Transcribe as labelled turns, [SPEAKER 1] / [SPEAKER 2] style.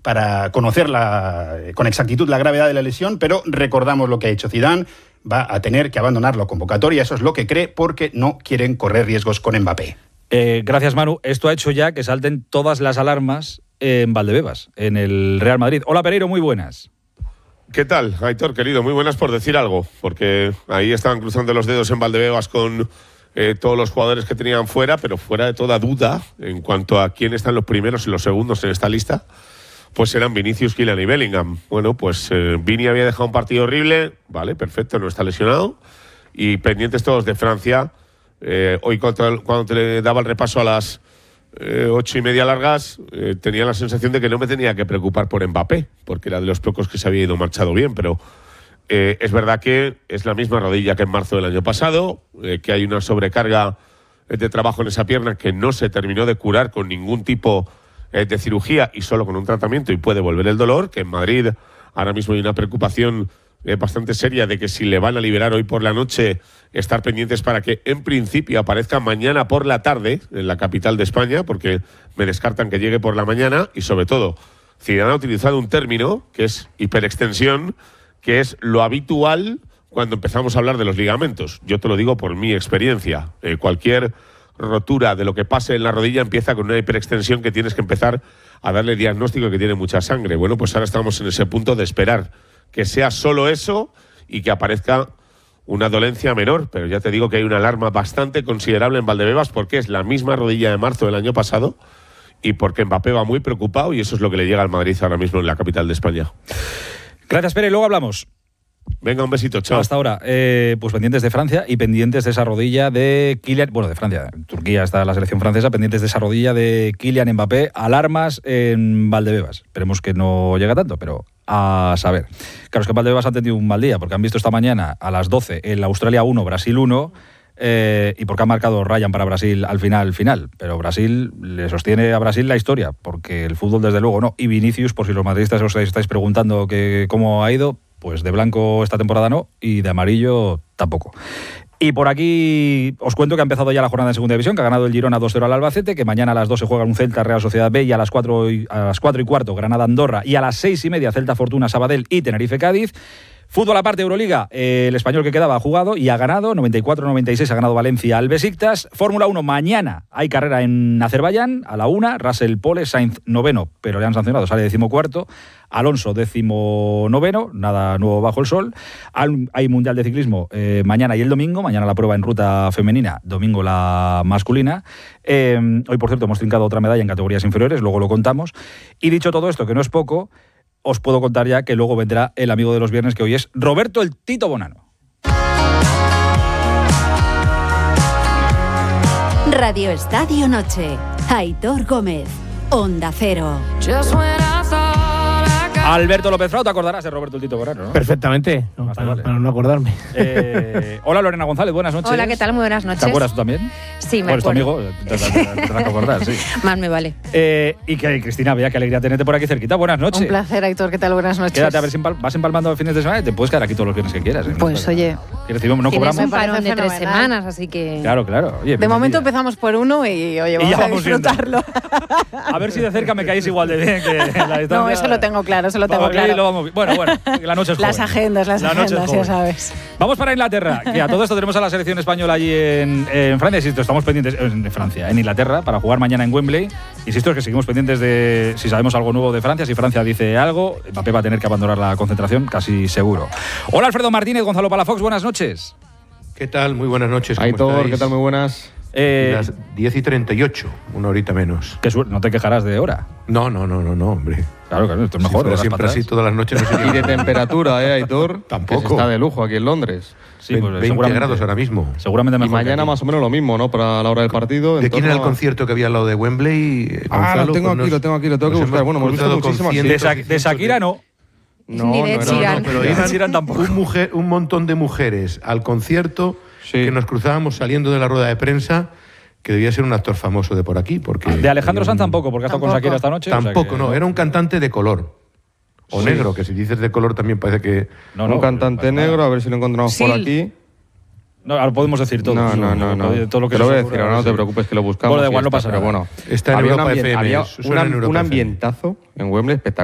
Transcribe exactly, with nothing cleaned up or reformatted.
[SPEAKER 1] para conocer la, con exactitud la gravedad de la lesión, pero recordamos lo que ha hecho Zidane. Va a tener que abandonar la convocatoria, eso es lo que cree, porque no quieren correr riesgos con Mbappé.
[SPEAKER 2] Eh, gracias, Manu. Esto ha hecho ya que salten todas las alarmas en Valdebebas, en el Real Madrid. Hola, Pereiro, muy buenas.
[SPEAKER 3] ¿Qué tal, Aitor, querido? Muy buenas por decir algo, porque ahí estaban cruzando los dedos en Valdebebas con eh, todos los jugadores que tenían fuera, pero fuera de toda duda en cuanto a quién están los primeros y los segundos en esta lista, pues eran Vinicius, Kylian y Bellingham. Bueno, pues eh, Vini había dejado un partido horrible, vale, perfecto, no está lesionado, y pendientes todos de Francia. Eh, hoy contra, cuando te daba el repaso a las eh, ocho y media largas, eh, tenía la sensación de que no me tenía que preocupar por Mbappé, porque era de los pocos que se había ido marchado bien, pero eh, es verdad que es la misma rodilla que en marzo del año pasado, eh, que hay una sobrecarga de trabajo en esa pierna que no se terminó de curar con ningún tipo de cirugía y solo con un tratamiento, y puede volver el dolor, que en Madrid ahora mismo hay una preocupación eh, bastante seria de que si le van a liberar hoy por la noche, estar pendientes para que en principio aparezca mañana por la tarde en la capital de España, porque me descartan que llegue por la mañana. Y sobre todo, Zidane ha utilizado un término que es hiperextensión, que es lo habitual cuando empezamos a hablar de los ligamentos. Yo te lo digo por mi experiencia. Eh, cualquier rotura de lo que pase en la rodilla empieza con una hiperextensión que tienes que empezar a darle diagnóstico que tiene mucha sangre. Bueno, pues ahora estamos en ese punto de esperar que sea solo eso y que aparezca una dolencia menor, pero ya te digo que hay una alarma bastante considerable en Valdebebas porque es la misma rodilla de marzo del año pasado y porque Mbappé va muy preocupado, y eso es lo que le llega al Madrid ahora mismo en la capital de España.
[SPEAKER 2] Gracias, Pere, luego hablamos.
[SPEAKER 3] Venga, un besito, chao.
[SPEAKER 2] Hasta ahora, eh, pues pendientes de Francia y pendientes de esa rodilla de Kylian, bueno, de Francia, en Turquía está la selección francesa, pendientes de esa rodilla de Kylian Mbappé, alarmas en Valdebebas. Esperemos que no llegue a tanto, pero a saber. Claro, es que en Valdebebas han tenido un mal día, porque han visto esta mañana a las doce el Australia uno, Brasil uno, eh, y porque han marcado Ryan para Brasil al final, final. Pero Brasil, le sostiene a Brasil la historia, porque el fútbol desde luego no. Y Vinicius, por si los madridistas os estáis preguntando que cómo ha ido, pues de blanco esta temporada no, y de amarillo tampoco. Y por aquí os cuento que ha empezado ya la jornada en segunda división, que ha ganado el Girona dos cero al Albacete, que mañana a las dos se juega un Celta Real Sociedad B, y a las cuatro y, a las cuatro y cuarto Granada Andorra, y a las seis y media Celta Fortuna Sabadell y Tenerife Cádiz. Fútbol aparte, Euroliga, eh, el español que quedaba ha jugado y ha ganado, noventa y cuatro noventa y seis ha ganado Valencia al Besiktas. Fórmula uno, mañana hay carrera en Azerbaiyán, a la una, Russell Pole, Sainz noveno, pero le han sancionado, sale decimocuarto. Alonso décimo noveno, nada nuevo bajo el sol. Hay Mundial de Ciclismo eh, mañana y el domingo, mañana la prueba en ruta femenina, domingo la masculina. Eh, hoy, por cierto, hemos trincado otra medalla en categorías inferiores, luego lo contamos. Y dicho todo esto, que no es poco, os puedo contar ya que luego vendrá el amigo de los viernes, que hoy es Roberto el Tito Bonano.
[SPEAKER 4] Radio Estadio Noche. Aitor Gómez. Onda Cero.
[SPEAKER 2] Alberto López Frau, te acordarás de Roberto el Tito Bonano, ¿no?
[SPEAKER 5] Perfectamente, no, para, vale. para no acordarme.
[SPEAKER 2] Eh, hola, Lorena González, buenas noches.
[SPEAKER 6] Hola, ¿qué tal? Muy buenas noches.
[SPEAKER 2] ¿Te acuerdas tú también?
[SPEAKER 6] Sí, me
[SPEAKER 2] acuerdo.
[SPEAKER 6] acuerdo.
[SPEAKER 2] Tu amigo, te tendrás que acordar, sí.
[SPEAKER 6] Más me vale.
[SPEAKER 2] Eh, y que Cristina, vea qué alegría tenerte por aquí cerquita. Buenas noches.
[SPEAKER 6] Un placer, Aitor, ¿qué tal? Buenas noches.
[SPEAKER 2] Quédate a ver si empal vas empalmando los fines de semana y te puedes quedar aquí todos los viernes que quieras. ¿eh?
[SPEAKER 6] Pues
[SPEAKER 2] no,
[SPEAKER 6] oye,
[SPEAKER 2] no, no cobramos
[SPEAKER 6] un parón de tres semanas, así que…
[SPEAKER 2] Claro, claro. Oye,
[SPEAKER 7] de momento día. empezamos por uno y oye, vamos, y a disfrutarlo.
[SPEAKER 2] A ver si de cerca me caéis igual de bien que en la distancia.
[SPEAKER 7] No, eso lo tengo claro, eso lo tengo claro.
[SPEAKER 2] Lo vamos, bueno, bueno. La noche es
[SPEAKER 7] las
[SPEAKER 2] joven.
[SPEAKER 7] agendas, las
[SPEAKER 2] la
[SPEAKER 7] agendas, ya sabes.
[SPEAKER 2] Vamos para Inglaterra, que a todo esto tenemos a la selección española allí en, en Francia. Insisto, estamos pendientes en Francia, en Inglaterra, para jugar mañana en Wembley. Insisto, es que seguimos pendientes de si sabemos algo nuevo de Francia. Si Francia dice algo, Mbappé va a tener que abandonar la concentración, casi seguro. Hola, Alfredo Martínez, Gonzalo Palafox, buenas noches.
[SPEAKER 8] ¿Qué tal? Muy buenas noches.
[SPEAKER 9] Aitor, ¿qué tal? Muy buenas.
[SPEAKER 8] Eh, Las diez y treinta y ocho, una horita menos.
[SPEAKER 2] Qué suerte, no te quejarás de hora.
[SPEAKER 8] No, no, no, no, no, hombre.
[SPEAKER 2] Claro, claro, esto es mejor.
[SPEAKER 8] Si siempre así todas las noches. No sería
[SPEAKER 9] y de temperatura, ¿eh, Aitor?
[SPEAKER 8] Tampoco.
[SPEAKER 9] Está de lujo aquí en Londres.
[SPEAKER 2] Sí, pues
[SPEAKER 8] veinte grados ahora mismo.
[SPEAKER 2] Seguramente mejor.
[SPEAKER 9] Y mañana más o menos lo mismo, ¿no? Para la hora del partido.
[SPEAKER 8] ¿De quién era el concierto que había al lado de Wembley?
[SPEAKER 9] Ah, lo tengo aquí, lo tengo aquí, lo tengo que buscar. Bueno, hemos visto muchísimas.
[SPEAKER 2] De, de Shakira no.
[SPEAKER 9] No,
[SPEAKER 6] Ni de
[SPEAKER 9] no,
[SPEAKER 6] Chirán.
[SPEAKER 8] No, pero iban un, mujer, un montón de mujeres al concierto, sí, que nos cruzábamos saliendo de la rueda de prensa, que debía ser un actor famoso de por aquí. Porque
[SPEAKER 2] de Alejandro Sanz tampoco, porque ha estado con Shakira esta noche.
[SPEAKER 8] Tampoco,
[SPEAKER 2] o sea que…
[SPEAKER 8] no, era un cantante de color. O sí, negro, que si dices de color también parece que…
[SPEAKER 9] No, no, un cantante negro, a ver si lo encontramos sí. por aquí.
[SPEAKER 2] No, ahora podemos decir todo.
[SPEAKER 9] No, no, no, no.
[SPEAKER 2] Todo lo que
[SPEAKER 9] te lo voy a decir, ahora no te preocupes que lo buscamos.
[SPEAKER 2] Bueno, da igual, no pasa
[SPEAKER 9] nada. Pero bueno,
[SPEAKER 8] está en
[SPEAKER 9] había
[SPEAKER 8] Europa
[SPEAKER 9] un, ambient,
[SPEAKER 8] F M,
[SPEAKER 9] había una, un ambientazo en Wembley espectacular.